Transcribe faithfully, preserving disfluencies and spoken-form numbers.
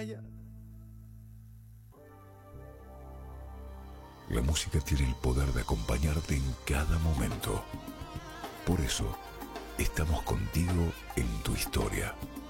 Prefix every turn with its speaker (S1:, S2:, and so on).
S1: La música tiene el poder de acompañarte en cada momento. Por eso, estamos contigo en tu historia.